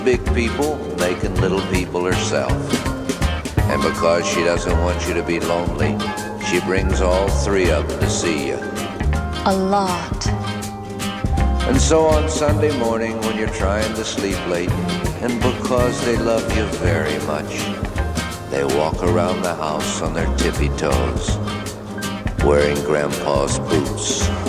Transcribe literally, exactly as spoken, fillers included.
Big people making little people herself. And because she doesn't want you to be lonely, she brings all three of them to see you. A lot. And so on Sunday morning when you're trying to sleep late, and because they love you very much, they walk around the house on their tippy toes, wearing Grandpa's boots.